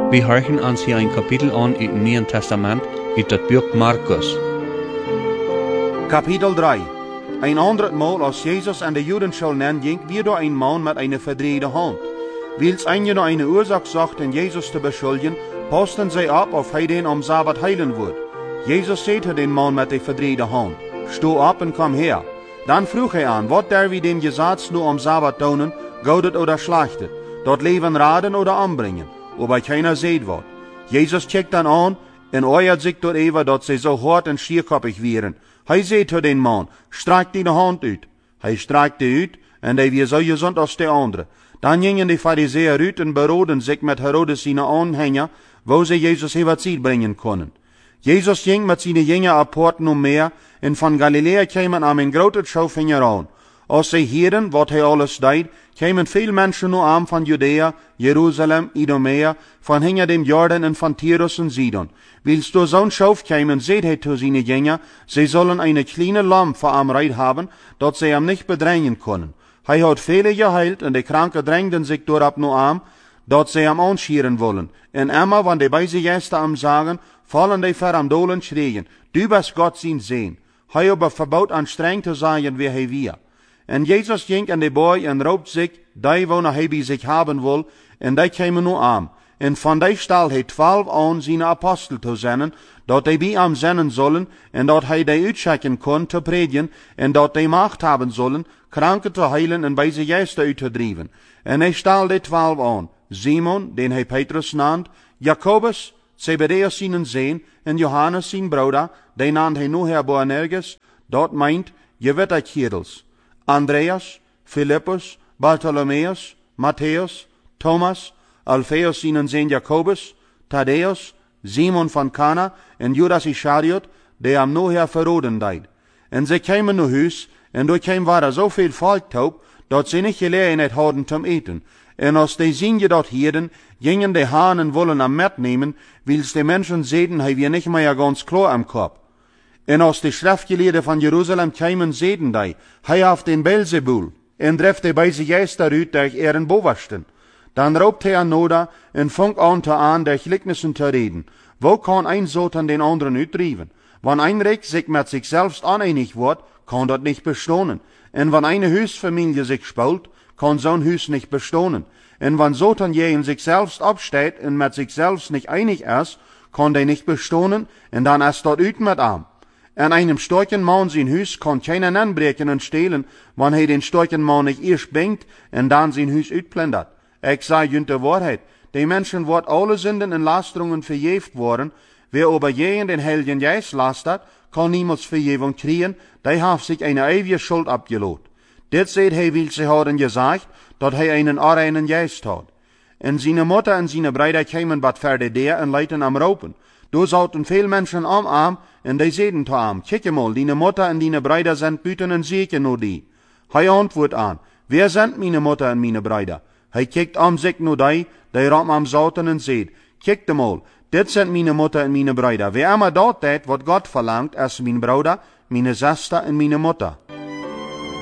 We horchen ons hier een kapitel aan uit het Nieuwe Testament, uit het boek Markus. Kapitel 3. Ein anderes Mal, als Jesus an der Judenschule ging, wieder ein Mann mit einer verdrehten Hand. Wils einige noch eine Ursache sagten, Jesus zu beschuldigen, passten sie ab, ob er den am Sabbat heilen wird. Jesus sagte den Mann mit der verdrehten Hand, steh ab und komm her. Dann frug er an, was der wie dem Gesetz nur am Sabbat tun, gaudet oder schlachtet, dort Leben raden oder anbringen, aber keiner seht wat. Jesus checkt dann an, und euert sich dort even, dat sie so hart und schierkoppig wären. Hij zei zu den Mann, streck die Hand uit. Hij streckte uit, en die weer zo gezond als de andere. Dan gingen de Pharisäer uit en beroden zich met Herodes zijn aanhänger, wo sie Jesus Evangelie bringen können. Jesus ging mit seinen Jüngern apart noch mehr, en von Galiläa kämen am ein großer Schaufenster an. Als sie hielden, wat hij alles deed, kämen viel Menschen nur an von Judäa, Jerusalem, Idumea, von hinter dem Jordan und von Tyrus und Sidon. Wils du so'n Schauf kämen, seht hij zu seine Jünger, sie sollen eine kleine Lamm vor am Reit haben, dat sie am nicht bedrängen können. Hij hat viele geheilt, und die Kranken drängten sich dorab nur an, dat sie am anschieren wollen. Und immer, wenn die beise Gäste am sagen, fallen die Verramdolen schreien, du bist Gott sein Sehen. Hij aber verbot an streng zu sagen, wie hij wir. En Jesus ging an de boy en roopt zich, die wo noch hij bij zich haben wil, en die kämen nu aan. En van die stal hij 12 aan zijn apostel te zenden, dat die bij hem zenden zullen, en dat hij die uitchecken kon te predigen, en dat die macht haben zullen, kranken te heilen en bij zijn geesten uit te drijven. En hij stal die 12 aan, Simon, den hij Petrus nannt, Jacobus, Zebedeus zijn zoon, en Johannes zijn broeder, die nannt hij nu her Boanerges, dat meint, je weet uit Kerels. Andreas, Philippus, Bartholomäus, Matthäus, Thomas, Alphaeus seinen Sohn Jakobus, Thaddäus, Simon von Kana en Judas Ischariot, der am noher verroden deed. En sie kämen nu huis, en door käm war so viel Volk taub, dat sie nicht Gelegenheit hadden zum Eten. En als die zien je dat hierden, gingen die Hanen wollen am Met nehmen, wils die Menschen sehen, hij wir nicht mehr ganz klar am Kopf. En als die Schriftgelehrten van Jerusalem kämen, sehen die, hij auf den Belzebul, en treft die beise Geister uit, der ihren boversten. Dan roopt hij an Noda, en funkt an der Gleichnissen te reden. Wo kann ein Satan den anderen uitdrijven? Wann ein Reich sich mit sich selbst aneinig wordt, kann dat nicht bestonen. En wann eine Huisfamilie sich spult, kann zo'n Huis nicht bestonen. En wann Satan je in sich selbst absteht en mit sich selbst nicht einig ist, kann der nicht bestonen, en dan ist dort uit mit am. En einem starken Mann sein Huis kann keiner anbreken und stehlen, wann hij den starken Mann nicht erst bringt en dan sein Huis uitplundert. Ich sage jünt de Wahrheit, die Menschen wird alle Sünden und Lasterungen verjeft worden, wer aber je in den Heiligen Geist lastert, kann niemals Verjewung kriegen, der hat sich eine ewige Schuld abgelot. Dit seht hij, weil sie haben gesagt, dat hij einen reinen Geist hat. En seine Mutter en seine Brüder kämen wat verder der en leiten am Ropen. Du sollten viel Menschen am Arm, en die sehen zu am, kicke mal, deine Mutter en deine Brüder sind büten en sieke nur die. Hij antwoordt an, wer sind meine Mutter en meine Brüder? Hij kijkt am sich nur die ram am Satan en seht, kickt mal, dit sind meine Mutter en meine Brüder. Wer immer dort dat, wat Gott verlangt, ist mein Bruder, meine Schwester en meine Mutter.